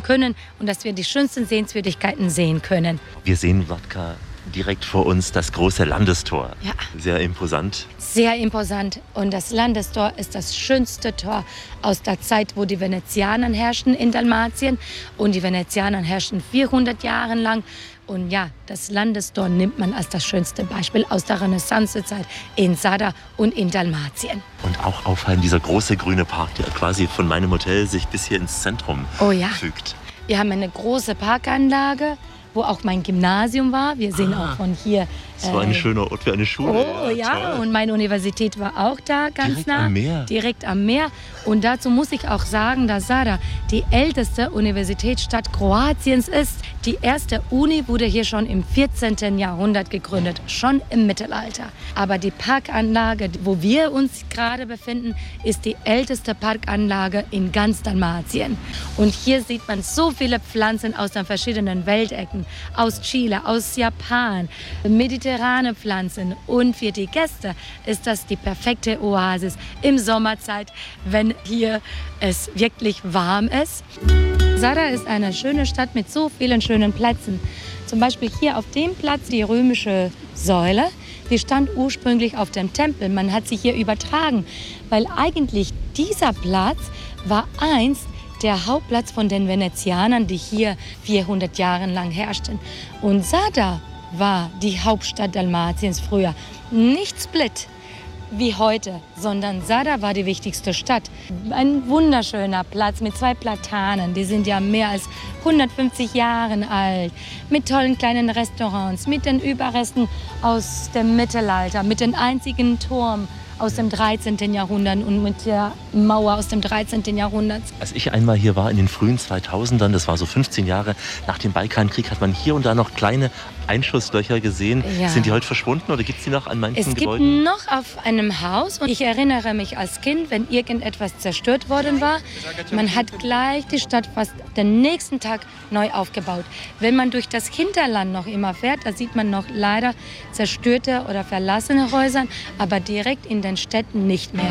können und dass wir die schönsten Sehenswürdigkeiten sehen können. Wir sehen, Wladka, direkt vor uns das große Landestor. Ja. Sehr imposant. Sehr imposant. Und das Landestor ist das schönste Tor aus der Zeit, wo die Venezianer herrschten in Dalmatien. Und die Venezianer herrschten 400 Jahre lang. Und ja, das Landestor nimmt man als das schönste Beispiel aus der Renaissancezeit in Zadar und in Dalmatien. Und auch auffallend dieser große grüne Park, der quasi von meinem Hotel sich bis hier ins Zentrum fügt. Wir haben eine große Parkanlage, wo auch mein Gymnasium war. Wir sehen auch von hier. Das war ein schöner Ort für eine Schule. Oh ja, und meine Universität war auch da ganz direkt nah. Am Meer. Direkt am Meer. Und dazu muss ich auch sagen, dass Zadar die älteste Universitätsstadt Kroatiens ist. Die erste Uni wurde hier schon im 14. Jahrhundert gegründet, schon im Mittelalter. Aber die Parkanlage, wo wir uns gerade befinden, ist die älteste Parkanlage in ganz Dalmatien. Und hier sieht man so viele Pflanzen aus den verschiedenen Weltecken. Aus Chile, aus Japan, mediterrane Pflanzen. Und für die Gäste ist das die perfekte Oasis im Sommerzeit, wenn hier es wirklich warm ist. Zadar ist eine schöne Stadt mit so vielen schönen Plätzen. Zum Beispiel hier auf dem Platz die römische Säule. Die stand ursprünglich auf dem Tempel. Man hat sie hier übertragen, weil eigentlich dieser Platz war einst der Hauptplatz von den Venezianern, die hier 400 Jahre lang herrschten. Und Zadar war die Hauptstadt Dalmatiens früher. Nicht Split wie heute, sondern Zadar war die wichtigste Stadt. Ein wunderschöner Platz mit 2 Platanen, die sind ja mehr als 150 Jahre alt, mit tollen kleinen Restaurants, mit den Überresten aus dem Mittelalter, mit dem einzigen Turm aus dem 13. Jahrhundert und mit der Mauer aus dem 13. Jahrhundert. Als ich einmal hier war in den frühen 2000ern, das war so 15 Jahre nach dem Balkankrieg, hat man hier und da noch kleine Einschusslöcher gesehen. Ja. Sind die heute verschwunden oder gibt es die noch an manchen Gebäuden? Es gibt noch auf einem Haus. Und ich erinnere mich als Kind, wenn irgendetwas zerstört worden war, man hat gleich die Stadt fast den nächsten Tag neu aufgebaut. Wenn man durch das Hinterland noch immer fährt, da sieht man noch leider zerstörte oder verlassene Häuser, aber direkt in den Städten nicht mehr.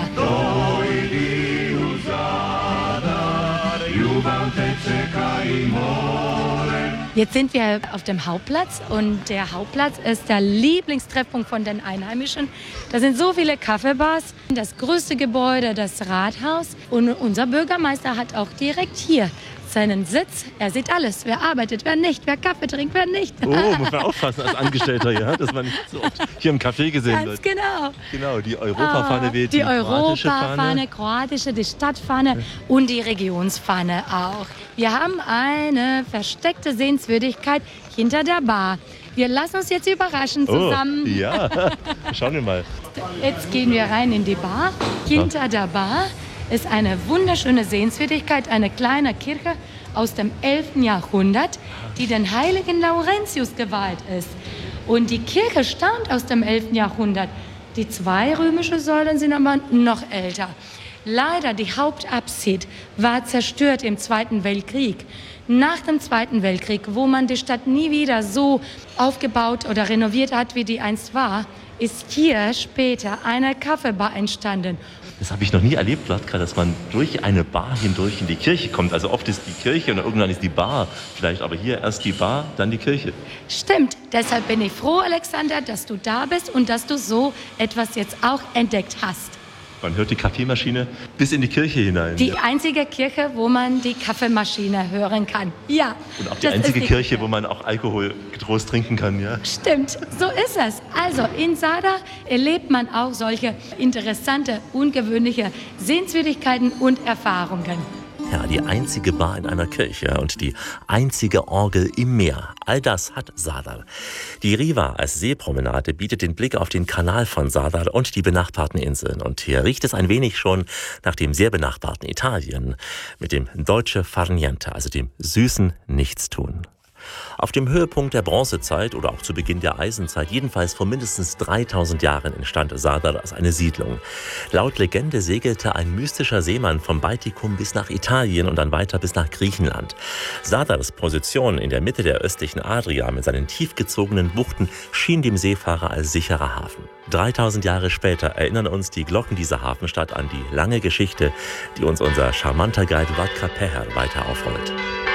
Jetzt sind wir auf dem Hauptplatz und der Hauptplatz ist der Lieblingstreffpunkt von den Einheimischen. Da sind so viele Kaffeebars, das größte Gebäude, das Rathaus. Und unser Bürgermeister hat auch direkt hier seinen Sitz. Er sieht alles, wer arbeitet, wer nicht, wer Kaffee trinkt, wer nicht. Oh, muss man aufpassen als Angestellter, ja, dass man nicht so oft hier im Café gesehen wird. Ganz genau. Genau, die Europafahne weht, die kroatische Europafahne, kroatische, die Stadtfahne und die Regionsfahne auch. Wir haben eine versteckte Sehenswürdigkeit hinter der Bar. Wir lassen uns jetzt überraschen zusammen. Oh, ja, schauen wir mal. Jetzt gehen wir rein in die Bar. Hinter der Bar ist eine wunderschöne Sehenswürdigkeit, eine kleine Kirche aus dem 11. Jahrhundert, die den heiligen Laurentius geweiht ist. Und die Kirche stammt aus dem 11. Jahrhundert. Die 2 römischen Säulen sind aber noch älter. Leider die Hauptabsid war zerstört im Zweiten Weltkrieg. Nach dem Zweiten Weltkrieg, wo man die Stadt nie wieder so aufgebaut oder renoviert hat, wie die einst war, ist hier später eine Kaffeebar entstanden. Das habe ich noch nie erlebt, Wladka, dass man durch eine Bar hindurch in die Kirche kommt. Also oft ist die Kirche und irgendwann ist die Bar vielleicht, aber hier erst die Bar, dann die Kirche. Stimmt, deshalb bin ich froh, Alexander, dass du da bist und dass du so etwas jetzt auch entdeckt hast. Man hört die Kaffeemaschine bis in die Kirche hinein. Die einzige Kirche, wo man die Kaffeemaschine hören kann. Ja. Und auch die einzige Kirche, wo man auch Alkohol getrost trinken kann, ja? Stimmt, so ist es. Also in Zadar erlebt man auch solche interessante, ungewöhnliche Sehenswürdigkeiten und Erfahrungen. Ja, die einzige Bar in einer Kirche und die einzige Orgel im Meer. All das hat Zadar. Die Riva als Seepromenade bietet den Blick auf den Kanal von Zadar und die benachbarten Inseln. Und hier riecht es ein wenig schon nach dem sehr benachbarten Italien mit dem Dolce Far Niente, also dem süßen Nichtstun. Auf dem Höhepunkt der Bronzezeit oder auch zu Beginn der Eisenzeit, jedenfalls vor mindestens 3000 Jahren, entstand Zadar als eine Siedlung. Laut Legende segelte ein mystischer Seemann vom Baltikum bis nach Italien und dann weiter bis nach Griechenland. Zadars Position in der Mitte der östlichen Adria mit seinen tief gezogenen Buchten schien dem Seefahrer als sicherer Hafen. 3000 Jahre später erinnern uns die Glocken dieser Hafenstadt an die lange Geschichte, die uns unser charmanter Guide Wladka Peher weiter aufrollt.